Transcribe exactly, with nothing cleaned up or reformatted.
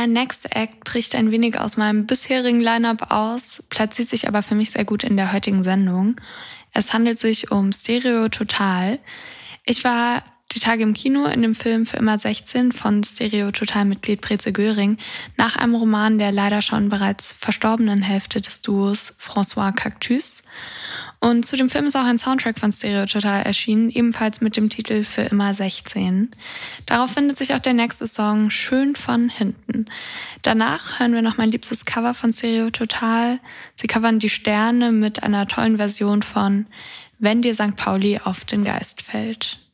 Der nächste Act bricht ein wenig aus meinem bisherigen Line-Up aus, platziert sich aber für mich sehr gut in der heutigen Sendung. Es handelt sich um Stereo Total. Ich war die Tage im Kino in dem Film Für immer sechzehn von Stereo Total-Mitglied Breze Göring nach einem Roman der leider schon bereits verstorbenen Hälfte des Duos François Cactus. Und zu dem Film ist auch ein Soundtrack von Stereo Total erschienen, ebenfalls mit dem Titel Für immer sechzehn. Darauf findet sich auch der nächste Song Schön von hinten. Danach hören wir noch mein liebstes Cover von Stereo Total. Sie covern Die Sterne mit einer tollen Version von Wenn dir Sankt Pauli auf den Geist fällt.